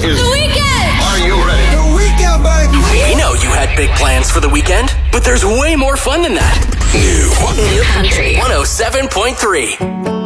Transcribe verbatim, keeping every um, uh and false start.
is The Weeknd! Are you ready? The Weeknd, baby! We know you had big plans for the weekend, but there's way more fun than that. New. New country. one oh seven point three.